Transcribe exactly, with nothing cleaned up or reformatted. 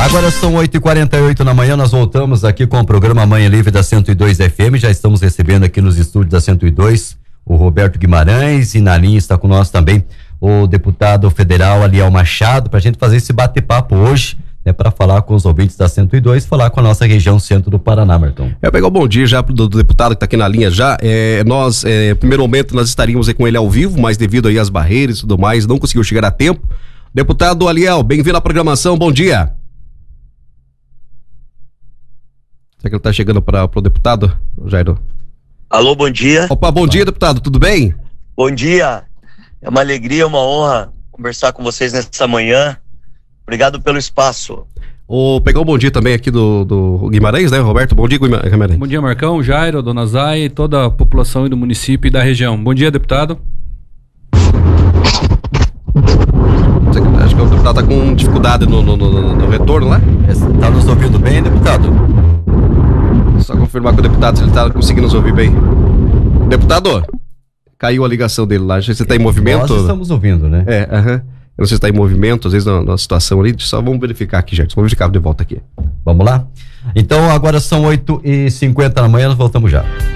Agora são oito e quarenta e oito na manhã, nós voltamos aqui com o programa Manhã Livre da cento e dois F M. Já estamos recebendo aqui nos estúdios da cento e dois o Roberto Guimarães, e na linha está com nós também o deputado federal Aliel Machado, para a gente fazer esse bate-papo hoje, né, para falar com os ouvintes da cento e dois, falar com a nossa região centro do Paraná, Martão. Eu pegar o bom dia já do, do deputado que está aqui na linha já. É, nós, é, primeiro momento, nós estaríamos aí com ele ao vivo, mas devido aí às barreiras e tudo mais, não conseguiu chegar a tempo. Deputado Aliel, bem-vindo à programação, bom dia. Será que ele está chegando para o deputado, Jairo? Alô, bom dia. Opa, bom dia, deputado, tudo bem? Bom dia. É uma alegria, uma honra conversar com vocês nessa manhã. Obrigado pelo espaço. O pegar o bom dia também aqui do, do Guimarães, né, Roberto? Bom dia, Guimarães. Bom dia, Marcão, Jairo, Dona Zay e toda a população do município e da região. Bom dia, deputado. Acho que o deputado está com dificuldade no, no, no, no retorno lá. Está nos ouvindo bem, deputado? Só confirmar com o deputado se ele está conseguindo nos ouvir bem. Deputado, caiu a ligação dele lá. Você está em movimento? Nós estamos ouvindo, né? É, aham. Uh-huh. Eu não sei se está em movimento, às vezes na, na situação ali. Só vamos verificar aqui, gente. Vamos verificar de volta aqui. Vamos lá? Então agora são oito e cinquenta da manhã, nós voltamos já.